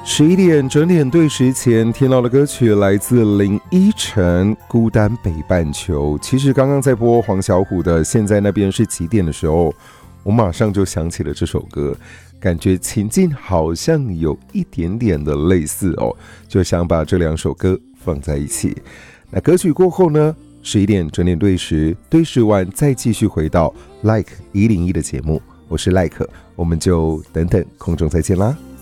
11点整点对时前听到的歌曲来自林依晨《孤单北半球》。其实刚刚在播黄小琥的《现在那边是几点》的时候，我马上就想起了这首歌，感觉情境好像有一点点的类似哦，就想把这两首歌放在一起。那歌曲过后呢，11点整点对时，对时完再继续回到 Like 101的节目，我是 Like， 我们就等等空中再见啦。